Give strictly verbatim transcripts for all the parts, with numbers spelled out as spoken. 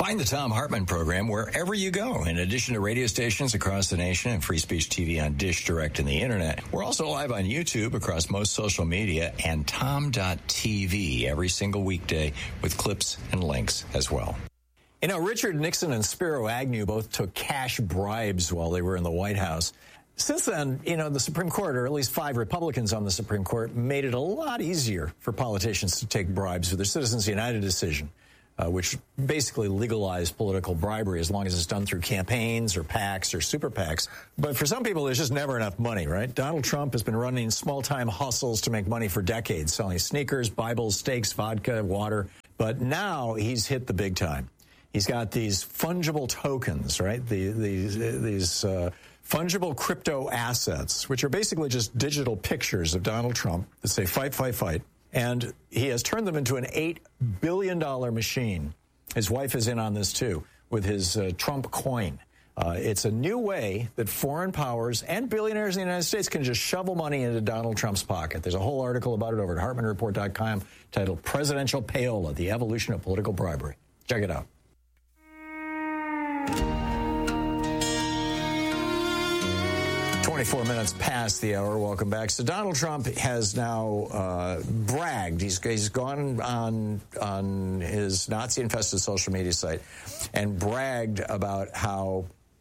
Find the Thom Hartmann program wherever you go. In addition to radio stations across the nation and Free Speech T V on Dish Direct and the Internet, we're also live on YouTube across most social media and tom dot t v every single weekday with clips and links as well. You know, Richard Nixon and Spiro Agnew both took cash bribes while they were in the White House. Since then, you know, the Supreme Court, or at least five Republicans on the Supreme Court, made it a lot easier for politicians to take bribes with their Citizens United decision. Uh, which basically legalized political bribery as long as it's done through campaigns or PACs or super PACs. But for some people, there's just never enough money, right? Donald Trump has been running small-time hustles to make money for decades, selling sneakers, Bibles, steaks, vodka, water. But now he's hit the big time. He's got these fungible tokens, right? The, these these uh, fungible crypto assets, which are basically just digital pictures of Donald Trump that say, fight, fight, fight. And he has turned them into an eight billion dollars machine. His wife is in on this, too, with his uh, Trump coin. Uh, it's a new way that foreign powers and billionaires in the United States can just shovel money into Donald Trump's pocket. There's a whole article about it over at hartmann report dot com titled Presidential Payola, the Evolution of Political Bribery. Check it out. twenty-four minutes past the hour. Welcome back. So Donald Trump has now uh, bragged. He's, he's gone on on his Nazi-infested social media site and bragged about how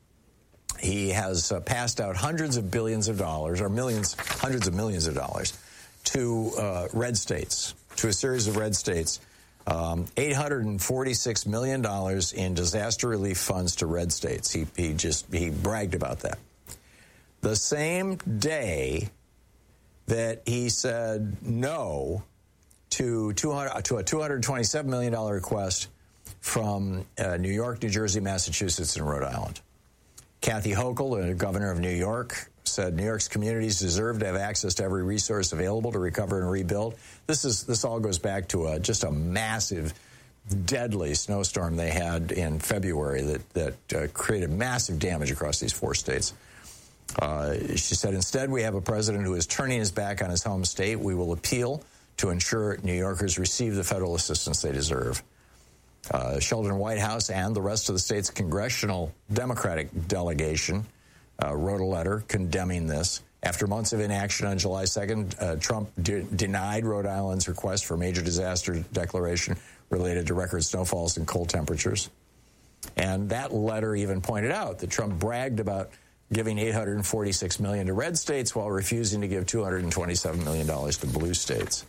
he has uh, passed out hundreds of billions of dollars, or millions, hundreds of millions of dollars, to uh, red states, to a series of red states. Um, eight hundred forty-six million dollars in disaster relief funds to red states. He, he just he bragged about that. The same day that he said no to two hundred to a two hundred twenty-seven million dollars request from uh, New York, New Jersey, Massachusetts, and Rhode Island. Kathy Hochul, the governor of New York, said New York's communities deserve to have access to every resource available to recover and rebuild. This is this all goes back to a, just a massive, deadly snowstorm they had in February that that uh, created massive damage across these four states. Uh, she said, instead, we have a president who is turning his back on his home state. We will appeal to ensure New Yorkers receive the federal assistance they deserve. Uh, Sheldon Whitehouse and the rest of the state's congressional Democratic delegation uh, wrote a letter condemning this. After months of inaction on July second, uh, Trump de- denied Rhode Island's request for major disaster declaration related to record snowfalls and cold temperatures. And that letter even pointed out that Trump bragged about giving eight hundred forty-six million dollars to red states while refusing to give two hundred twenty-seven million dollars to blue states.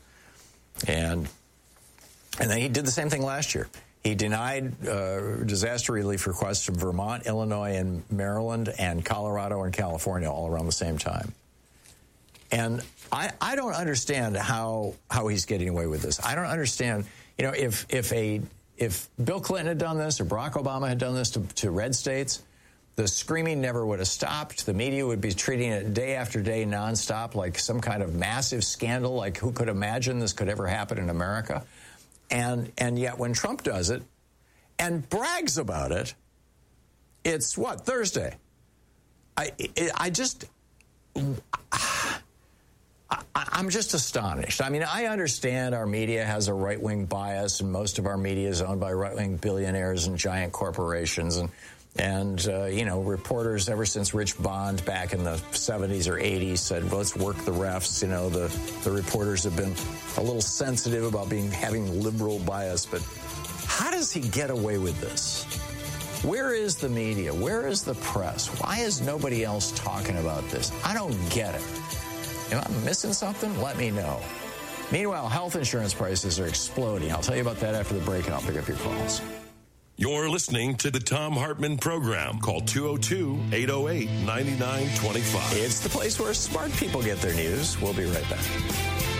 And and then he did the same thing last year. He denied uh, disaster relief requests from Vermont, Illinois, and Maryland, and Colorado and California all around the same time. And I, I don't understand how how he's getting away with this. I don't understand, you know, if if a if Bill Clinton had done this or Barack Obama had done this to, to red states, the screaming never would have stopped. The media would be treating it day after day nonstop like some kind of massive scandal, like who could imagine this could ever happen in America? And and yet when Trump does it and brags about it, it's what, Thursday? I I just, I, I'm just astonished. I mean, I understand our media has a right-wing bias, and most of our media is owned by right-wing billionaires and giant corporations, and And, uh, you know, reporters ever since Rich Bond back in the seventies or eighties said, well, let's work the refs. You know, the, the reporters have been a little sensitive about being having liberal bias. But how does he get away with this? Where is the media? Where is the press? Why is nobody else talking about this? I don't get it. Am I missing something? Let me know. Meanwhile, health insurance prices are exploding. I'll tell you about that after the break, and I'll pick up your calls. You're listening to the Thom Hartmann Program. Call two oh two, eight oh eight, nine nine two five. It's the place where smart people get their news. We'll be right back.